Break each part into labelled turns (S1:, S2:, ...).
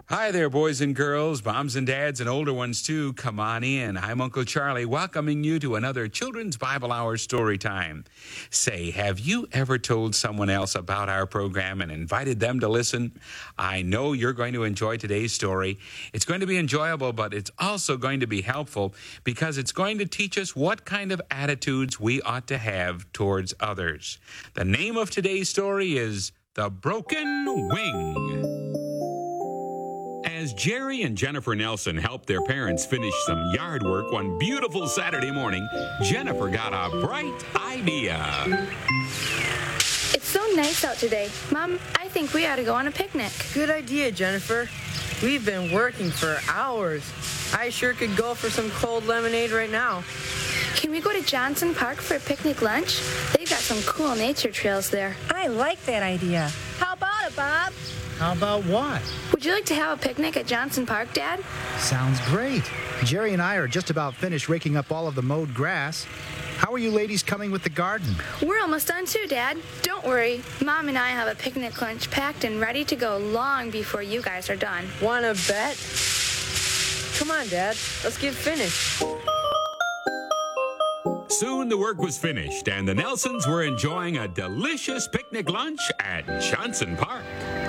S1: Hi there, boys and girls, moms and dads, and older ones too. Come on in. I'm Uncle Charlie, welcoming you to another Children's Bible Hour story time. Say, have you ever told someone else about our program and invited them to listen? I know you're going to enjoy today's story. It's going to be enjoyable, but it's also going to be helpful because it's going to teach us what kind of attitudes we ought to have towards others. The name of today's story is The Broken Wing. As Jerry and Jennifer Nelson helped their parents finish some yard work one beautiful Saturday morning, Jennifer got a bright idea.
S2: It's so nice out today. Mom, I think we ought to go on a picnic.
S3: Good idea, Jennifer. We've been working for hours. I sure could go for some cold lemonade right now.
S2: Can we go to Johnson Park for a picnic lunch? They've got some cool nature trails there.
S4: I like that idea.
S5: How about it, Bob?
S6: How about what?
S2: Would you like to have a picnic at Johnson Park, Dad?
S6: Sounds great. Jerry and I are just about finished raking up all of the mowed grass. How are you ladies coming with the garden?
S2: We're almost done too, Dad. Don't worry. Mom and I have a picnic lunch packed and ready to go long before you guys are done.
S3: Wanna bet? Come on, Dad. Let's get finished.
S1: Soon the work was finished, and the Nelsons were enjoying a delicious picnic lunch at Johnson Park.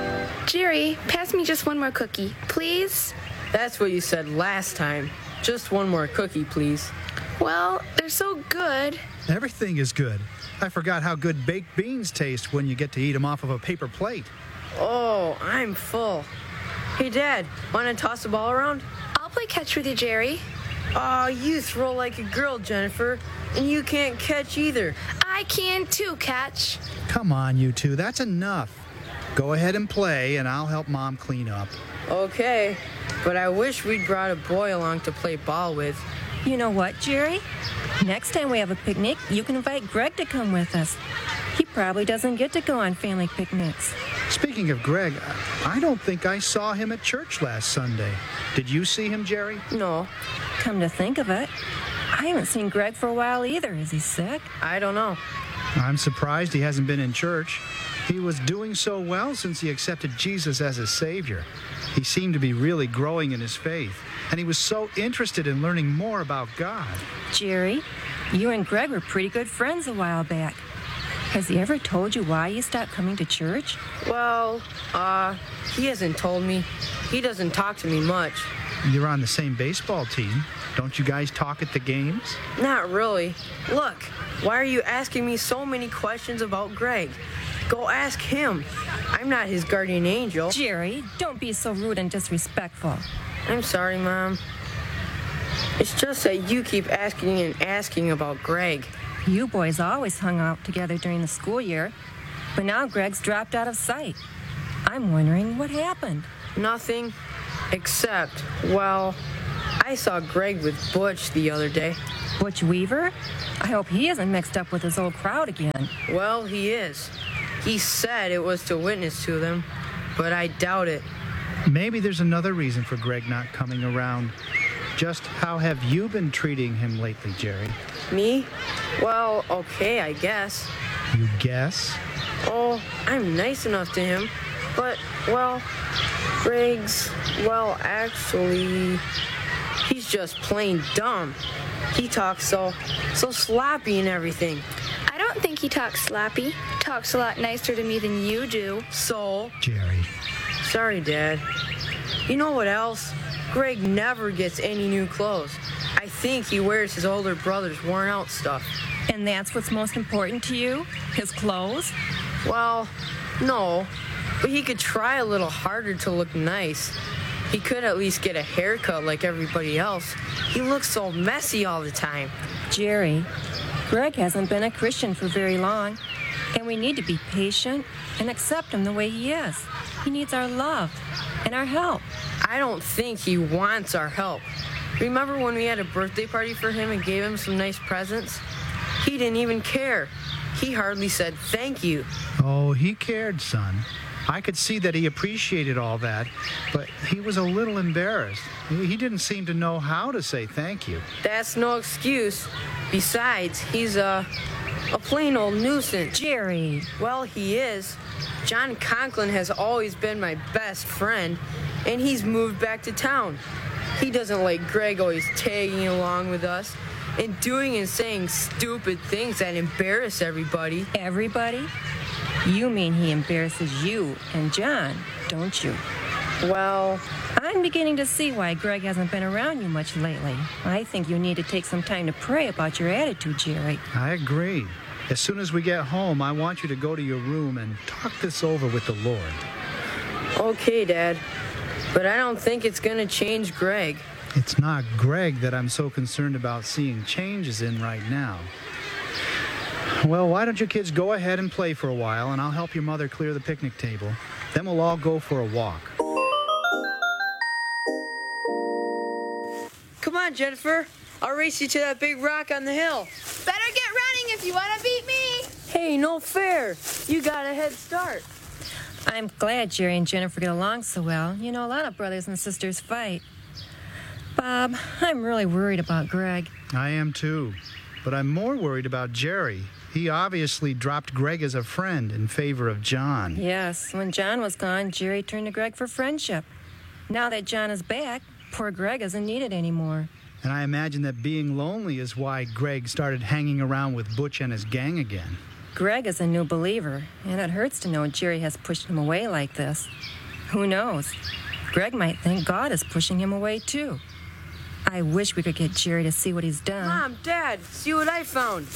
S2: Jerry, pass me just one more cookie, please.
S3: That's what you said last time. Just one more cookie, please.
S2: Well, they're so good.
S6: Everything is good. I forgot how good baked beans taste when you get to eat them off of a paper plate.
S3: Oh, I'm full. Hey, Dad, want to toss the ball around?
S2: I'll play catch with you, Jerry.
S3: Oh, you throw like a girl, Jennifer, and you can't catch either.
S2: I can too, Catch.
S6: Come on, you two. That's enough. Go ahead and play, and I'll help Mom clean up.
S3: Okay, but I wish we'd brought a boy along to play ball with.
S4: You know what, Jerry? Next time we have a picnic, you can invite Greg to come with us. He probably doesn't get to go on family picnics.
S6: Speaking of Greg, I don't think I saw him at church last Sunday. Did you see him, Jerry?
S3: No.
S4: Come to think of it, I haven't seen Greg for a while either. Is he sick?
S3: I don't know.
S6: I'm surprised he hasn't been in church. He was doing so well since he accepted Jesus as his Savior. He seemed to be really growing in his faith, and he was so interested in learning more about God.
S4: Jerry, you and Greg were pretty good friends a while back. Has he ever told you why you stopped coming to church?
S3: Well, he hasn't told me. He doesn't talk to me much.
S6: You're on the same baseball team. Don't you guys talk at the games?
S3: Not really. Look, why are you asking me so many questions about Greg? Go ask him. I'm not his guardian angel.
S4: Jerry, don't be so rude and disrespectful.
S3: I'm sorry, Mom. It's just that you keep asking and asking about Greg.
S4: You boys always hung out together during the school year, but now Greg's dropped out of sight. I'm wondering what happened.
S3: Nothing, except, well, I saw Greg with Butch the other day.
S4: Butch Weaver? I hope he isn't mixed up with his old crowd again.
S3: Well, he is. He said it was to witness to them, but I doubt it.
S6: Maybe there's another reason for Greg not coming around. Just how have you been treating him lately, Jerry?
S3: Me? Well, okay, I guess.
S6: You guess?
S3: Oh, I'm nice enough to him. But, well, Greg's, well, actually, he's just plain dumb. He talks so sloppy and everything.
S2: I don't think he talks sloppy. Talks a lot nicer to me than you do.
S3: So?
S6: Jerry.
S3: Sorry, Dad. You know what else? Greg never gets any new clothes. I think he wears his older brother's worn-out stuff.
S4: And that's what's most important to you? His clothes?
S3: Well, no. But he could try a little harder to look nice. He could at least get a haircut like everybody else. He looks so messy all the time.
S4: Jerry, Greg hasn't been a Christian for very long, and we need to be patient and accept him the way he is. He needs our love and our help.
S3: I don't think he wants our help. Remember when we had a birthday party for him and gave him some nice presents? He didn't even care. He hardly said thank you.
S6: Oh, he cared, son. I could see that he appreciated all that, but he was a little embarrassed. He didn't seem to know how to say thank you.
S3: That's no excuse. Besides, he's a plain old nuisance.
S4: Jerry.
S3: Well, he is. John Conklin has always been my best friend, and he's moved back to town. He doesn't like Greg always tagging along with us and doing and saying stupid things that embarrass everybody.
S4: Everybody? You mean he embarrasses you and John, don't you?
S3: Well,
S4: I'm beginning to see why Greg hasn't been around you much lately. I think you need to take some time to pray about your attitude, Jerry.
S6: I agree. As soon as we get home, I want you to go to your room and talk this over with the Lord.
S3: okay, Dad. But I don't think it's going to change Greg.
S6: It's not Greg that I'm so concerned about seeing changes in right now. Well, why don't you kids go ahead and play for a while, and I'll help your mother clear the picnic table. Then we'll all go for a walk.
S3: Come on, Jennifer. I'll race you to that big rock on the hill.
S2: Better get running if you want to beat me.
S3: Hey, no fair. You got a head start.
S4: I'm glad Jerry and Jennifer get along so well. You know, a lot of brothers and sisters fight. Bob, I'm really worried about Greg.
S6: I am too. But I'm more worried about Jerry. He obviously dropped Greg as a friend in favor of John.
S4: Yes, when John was gone, Jerry turned to Greg for friendship. Now that John is back, poor Greg isn't needed anymore.
S6: And I imagine that being lonely is why Greg started hanging around with Butch and his gang again.
S4: Greg is a new believer, and it hurts to know Jerry has pushed him away like this. Who knows? Greg might think God is pushing him away, too. I wish we could get Jerry to see what he's done.
S3: Mom, Dad, see what I found.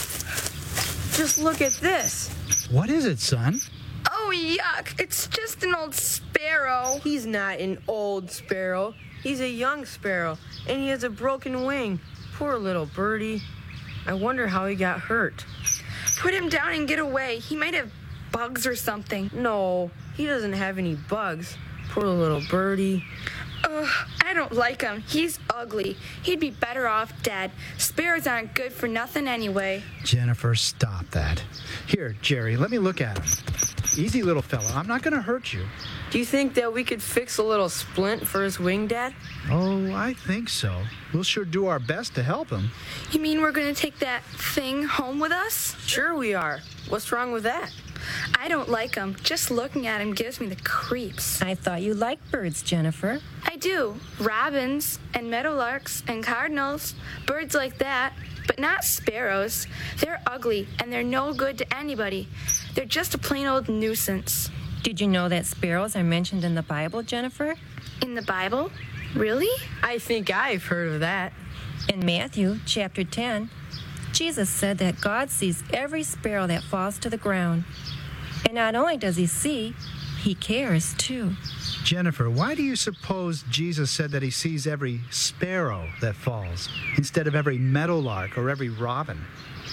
S3: Just look at this.
S6: What is it, son?
S2: Oh, yuck. It's just an old sparrow.
S3: He's not an old sparrow. He's a young sparrow, and he has a broken wing. Poor little birdie. I wonder how he got hurt.
S2: Put him down and get away. He might have bugs or something.
S3: No, he doesn't have any bugs. Poor little birdie.
S2: Ugh, I don't like him. He's ugly. He'd be better off dead. Sparrows aren't good for nothing anyway.
S6: Jennifer, stop that. Here, Jerry, let me look at him. Easy, little fella. I'm not going to hurt you.
S3: Do you think that we could fix a little splint for his wing, Dad?
S6: Oh, I think so. We'll sure do our best to help him.
S2: You mean we're going to take that thing home with us?
S3: Sure we are. What's wrong with that?
S2: I don't like him. Just looking at him gives me the creeps.
S4: I thought you liked birds, Jennifer.
S2: I do. Robins and meadowlarks and cardinals, birds like that, but not sparrows. They're ugly and they're no good to anybody. They're just a plain old nuisance.
S4: Did you know that sparrows are mentioned in the Bible, Jennifer?
S2: In the Bible? Really?
S3: I think I've heard of that.
S4: In Matthew chapter 10, Jesus said that God sees every sparrow that falls to the ground. And not only does he see, he cares too.
S6: Jennifer, why do you suppose Jesus said that he sees every sparrow that falls instead of every meadowlark or every robin?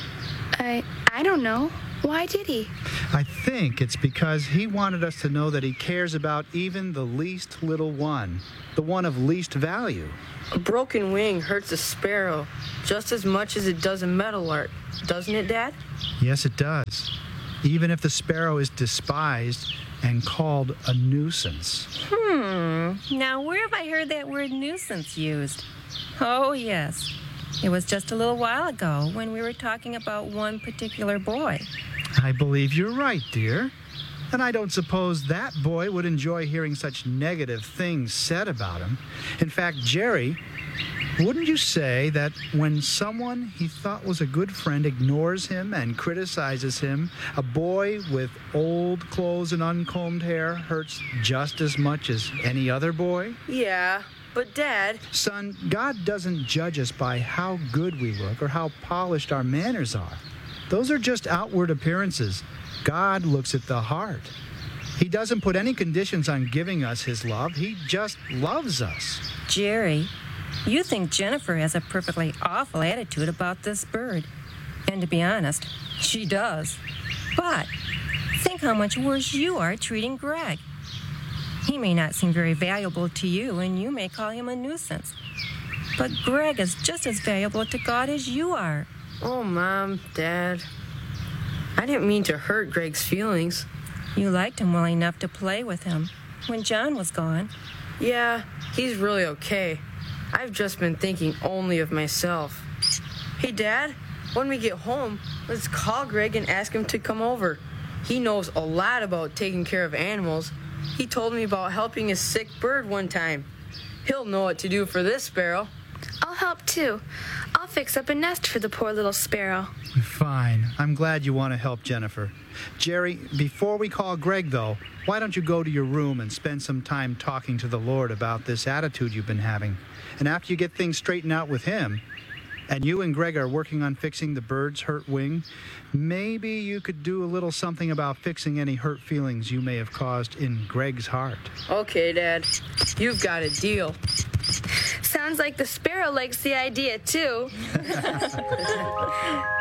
S2: I don't know. Why did he?
S6: I think it's because he wanted us to know that he cares about even the least little one, the one of least value.
S3: A broken wing hurts a sparrow just as much as it does a meadowlark, doesn't it, Dad?
S6: Yes, it does. Even if the sparrow is despised and called a nuisance.
S4: Now where have I heard that word nuisance used? Oh, yes. It was just a little while ago when we were talking about one particular boy.
S6: I believe you're right, dear. And I don't suppose that boy would enjoy hearing such negative things said about him. In fact, Jerry, wouldn't you say that when someone he thought was a good friend ignores him and criticizes him, a boy with old clothes and uncombed hair hurts just as much as any other boy?
S3: Yeah, but Dad...
S6: Son, God doesn't judge us by how good we look or how polished our manners are. Those are just outward appearances. God looks at the heart. He doesn't put any conditions on giving us his love. He just loves us.
S4: Jerry, you think Jennifer has a perfectly awful attitude about this bird. And to be honest, she does. But think how much worse you are treating Greg. He may not seem very valuable to you, and you may call him a nuisance. But Greg is just as valuable to God as you are.
S3: Oh, Mom, Dad. I didn't mean to hurt Greg's feelings.
S4: You liked him well enough to play with him when John was gone.
S3: Yeah, he's really okay. I've just been thinking only of myself. Hey, Dad, when we get home, let's call Greg and ask him to come over. He knows a lot about taking care of animals. He told me about helping a sick bird one time. He'll know what to do for this sparrow.
S2: I'll help too. I'll fix up a nest for the poor little sparrow.
S6: Fine. I'm glad you want to help Jennifer. Jerry, before we call Greg, though, why don't you go to your room and spend some time talking to the Lord about this attitude you've been having? And after you get things straightened out with him, and you and Greg are working on fixing the bird's hurt wing, maybe you could do a little something about fixing any hurt feelings you may have caused in Greg's heart.
S3: Okay, Dad. You've got a deal.
S2: Sounds like the sparrow likes the idea, too.